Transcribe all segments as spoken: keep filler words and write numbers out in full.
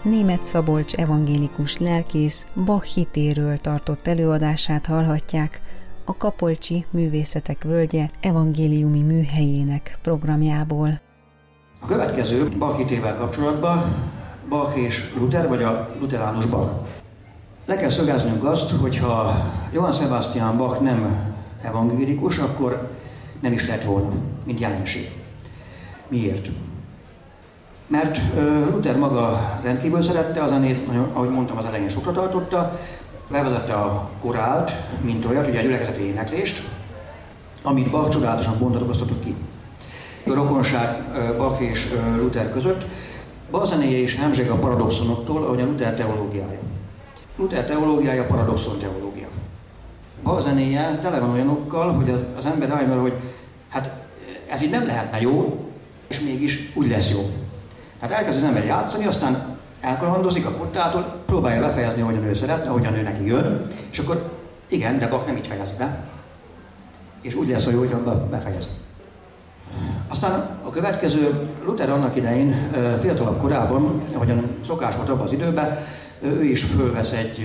Németh Szabolcs evangélikus lelkész Bach hitéről tartott előadását hallhatják a Kapolcsi Művészetek Völgye evangéliumi műhelyének programjából. A következő Bach hitével kapcsolatban Bach és Luther, vagy a lutheránus Bach. Le kell szögeznünk azt, hogyha Johann Sebastian Bach nem evangélikus, akkor nem is lett volna, mint jelenség. Miért? Mert Luther maga rendkívül szerette a zenét, ahogy mondtam, az elején sokra tartotta, bevezette a korált, mint olyat, ugye a gyülekezeti éneklést, amit Bach csodálatosan bontakoztatott ki. A rokonság Bach és Luther között Bach zenéje is hemzseg a paradoxonoktól, ahogy a Luther teológiája. Luther teológiája paradoxon teológia. Bach zenéje tele van olyanokkal, hogy az ember rájön, hogy hát ez így nem lehetne jó, és mégis úgy lesz jó. Tehát elkezd az ember játszani, aztán elkalandozik a kottától, próbálja befejezni, ahogyan ő szeretne, ahogyan ő neki jön, és akkor igen, de Bach nem így fejezi be. És úgy lesz, hogy hogyan befejezni. Aztán a következő, Luther annak idején, fiatalabb korában, ahogyan szokás volt abban az időben, ő is fölvesz egy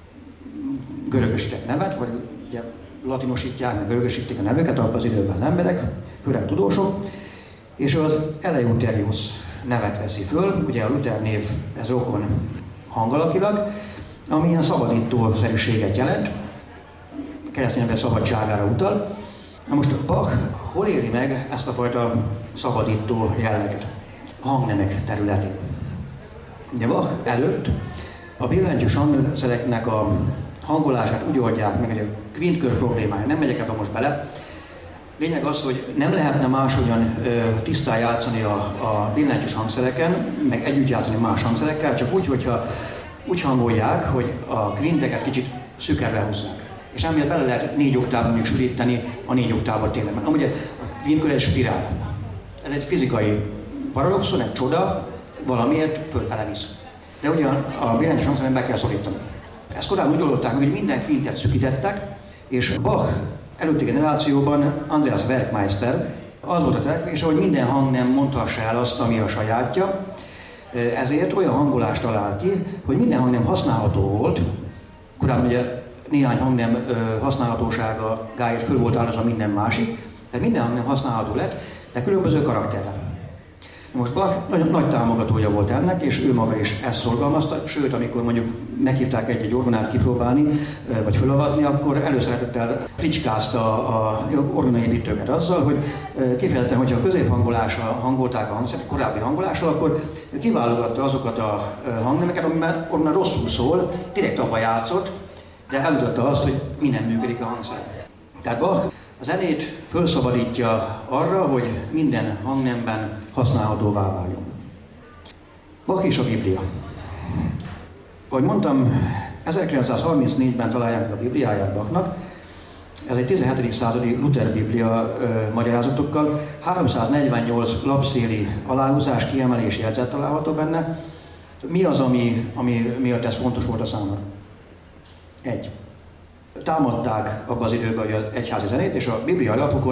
görögösített nevet, vagy ugye latinosítják, meg görögösítik a nevüket abban az időben az emberek, főleg tudósok, és az Eleutherius nevet veszi föl, ugye a Luther név ez rokon hangalakilag, ami ilyen szabadítószerűséget jelent, keresztény ember szabadságára utal. Na most Bach hol éri meg ezt a fajta szabadító jelleget? A hangnemek területén. Ugye Bach előtt a billentyűs hangszereknek a hangolását úgy oldják meg, hogy a kvintkör problémája, nem megyek ebbe most bele. Lényeg az, hogy nem lehetne máshogyan ö, tisztán játszani a, a billentyűs hangszereken, meg együtt játszani más hangszerekkel, csak úgy, hogyha úgy hangolják, hogy a kvinteket kicsit szükerre húzzák. És emiatt bele lehet négy oktávban még sűríteni a négy oktávot tényleg. Amúgy a kvintkör egy spirál. Ez egy fizikai paradoxon, egy csoda, valamiért fölfele visz. De ugyan a billentyűs hangszeren be kell szorítani. Ezt korábban úgy oldották meg, hogy minden kvintet szűkítettek, és Bach előtti generációban Andreas Werkmeister az volt a törekvése, hogy minden hang nem mondhassa el azt, ami a sajátja, ezért olyan hangolást talál ki, hogy minden hang nem használható volt. Korábban ugye néhány hang nem használhatóságáért föl volt áldozva minden másik, tehát minden hang nem használható lett, de különböző karakterrel. Most Bach nagyon nagy támogatója volt ennek, és ő maga is ezt szorgalmazta, sőt, amikor mondjuk meghívták egy-egy orgonát kipróbálni, vagy felavatni, akkor előszeretettel fricskázta a orgonaépítőket azzal, hogy kifejezetten, hogyha a középhangolásra hangolták a hangszert, korábbi hangolással, akkor kiválogatta azokat a hangnemeket, amiben orgona rosszul szól, direkt abba játszott, de elmutatta azt, hogy minden működik a hangszer. Tehát Bach a zenét felszabadítja arra, hogy minden hangnemben használhatóvá váljon. Bach és a Biblia. Ahogy mondtam, ezerkilencszázharmincnégyben találják meg a Bibliáját Bachnak. Ez egy tizenhetedik századi Luther Biblia ö, magyarázatokkal. háromszáznegyvennyolc lapszéli aláhúzás, kiemelés, jegyzet található benne. Mi az, ami, ami miatt ez fontos volt a számára? Egy. Támadták abban az időben az egyházi zenét, és a bibliai lapokon